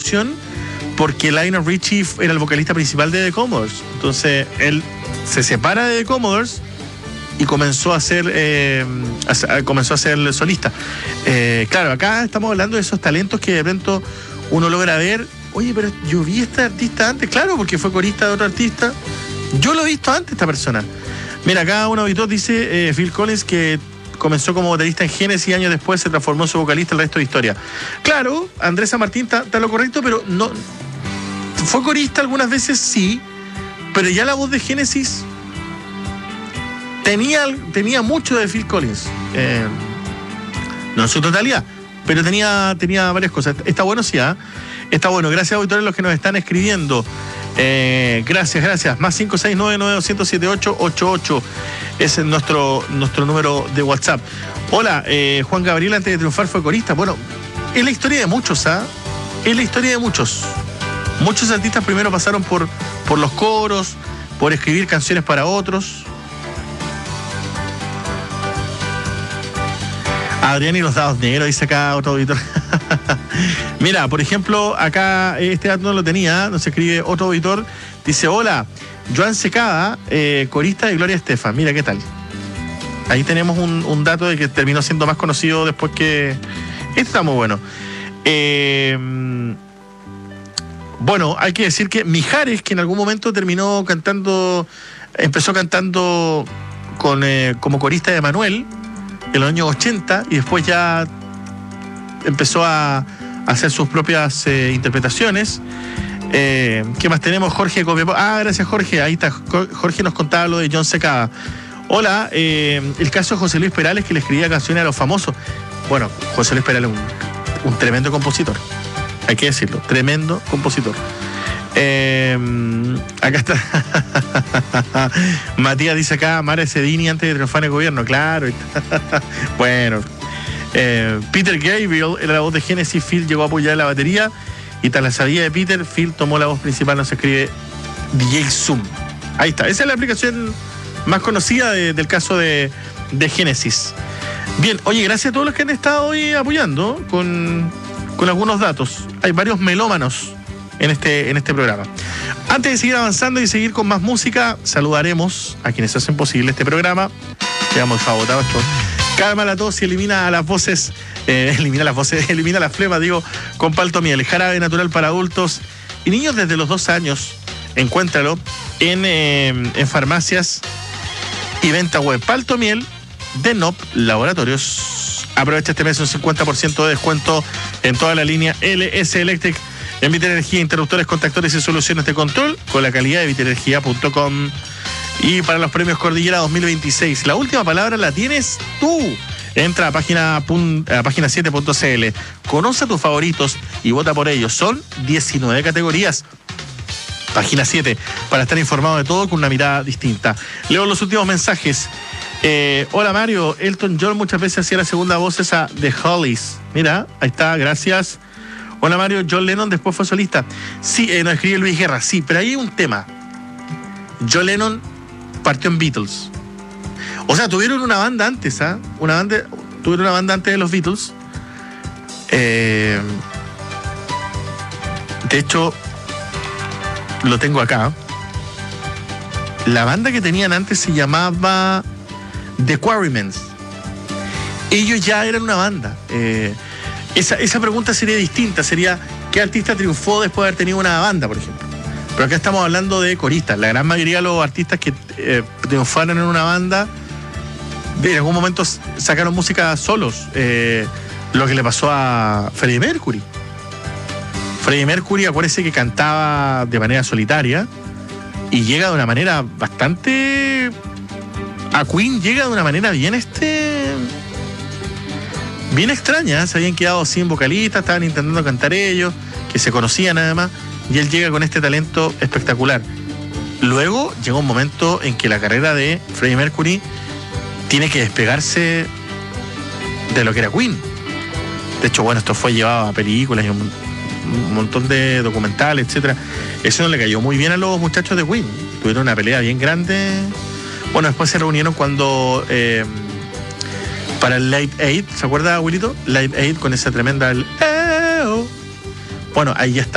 producción porque Lionel Richie era el vocalista principal de The Commodores. Entonces él se separa de The Commodores y comenzó a ser solista. Claro, acá estamos hablando de esos talentos que de pronto uno logra ver. Oye, pero yo vi a este artista antes, claro, porque fue corista de otro artista. Yo lo he visto antes, esta persona. Mira, acá un auditor dice, Phil Collins, que comenzó como baterista en Genesis y años después se transformó en su vocalista, el resto de historia. Claro, Andrés San Martín está lo correcto, pero no. Fue corista algunas veces, sí, pero ya la voz de Genesis tenía mucho de Phil Collins. No en su totalidad, pero tenía varias cosas. Está bueno, sí, ¿eh? Está bueno. Gracias, auditores, los que nos están escribiendo. Gracias. Más 569-92007888. Ese es nuestro número de WhatsApp. Hola, Juan Gabriel, antes de triunfar fue corista. Bueno, es la historia de muchos, ¿ah? Es la historia de muchos. Muchos artistas primero pasaron por los coros, por escribir canciones para otros. Adrián y los dados negros, dice acá otro auditor. Mira, por ejemplo, acá este dato no lo tenía, nos escribe otro auditor. Dice, hola, Joan Secada, corista de Gloria Estefan. Mira, ¿qué tal? Ahí tenemos un dato de que terminó siendo más conocido después que... Este está muy bueno. Bueno, hay que decir que Mijares, que en algún momento empezó cantando como corista de Manuel en los años 80 y después ya empezó a hacer sus propias interpretaciones. ¿Qué más tenemos? Jorge Copiapó. Gracias, Jorge. Ahí está. Jorge nos contaba lo de John Secada. Hola, el caso de José Luis Perales, que le escribía canciones a los famosos. Bueno, José Luis Perales es un tremendo compositor. Hay que decirlo, tremendo compositor. Acá está. Matías dice acá, Mara Cedini antes de triunfar en el gobierno. Claro. Bueno. Peter Gabriel era la voz de Genesis. Phil llegó a apoyar la batería y tras la salida de Peter, Phil tomó la voz principal. No se escribe DJ Zoom. Ahí está. Esa es la aplicación más conocida del caso de Genesis. Bien, oye, gracias a todos los que han estado hoy apoyando con algunos datos. Hay varios melómanos en este programa. Antes de seguir avanzando y seguir con más música, saludaremos a quienes hacen posible este programa. Quedamos fabotados. Calma la tos y elimina las flemas, con Paltomiel, jarabe natural para adultos y niños desde los 2 años. Encuéntralo en farmacias y venta web. Paltomiel de NOP Laboratorios. Aprovecha este mes un 50% de descuento en toda la línea LS Electric en Vitenergia, interruptores, contactores y soluciones de control con la calidad de vitenergia.com. Y para los premios Cordillera 2026, la última palabra la tienes tú. Entra a página 7.cl, conoce a tus favoritos y vota por ellos. Son 19 categorías. Página 7, para estar informado de todo con una mirada distinta. Leo los últimos mensajes. Hola Mario, Elton John muchas veces hacía la segunda voz esa de Hollies. Mira, ahí está, gracias. Hola Mario, John Lennon después fue solista. Sí, nos escribe Luis Guerra, sí, pero ahí hay un tema. John Lennon partió en Beatles. O sea, tuvieron una banda antes, ¿ah? Tuvieron una banda antes de los Beatles. De hecho, lo tengo acá. La banda que tenían antes se llamaba The Quarrymans. Ellos ya eran una banda. Esa pregunta sería distinta. Sería, ¿qué artista triunfó después de haber tenido una banda, por ejemplo? Pero acá estamos hablando de coristas. La gran mayoría de los artistas que triunfaron en una banda, en algún momento sacaron música solos. Lo que le pasó a Freddie Mercury. Freddie Mercury, acuérdese que cantaba de manera solitaria y llega de una manera bastante... A Queen llega de una manera bien extraña. Se habían quedado sin vocalistas, estaban intentando cantar ellos, que se conocían además, y él llega con este talento espectacular. Luego llegó un momento en que la carrera de Freddie Mercury tiene que despegarse de lo que era Queen. De hecho, bueno, esto fue llevado a películas y un montón de documentales, etcétera. Eso no le cayó muy bien a los muchachos de Queen. Tuvieron una pelea bien grande. Bueno, después se reunieron cuando para el Live Aid, ¿se acuerda, Wilito? Live Aid con esa tremenda... Bueno, ahí ya está.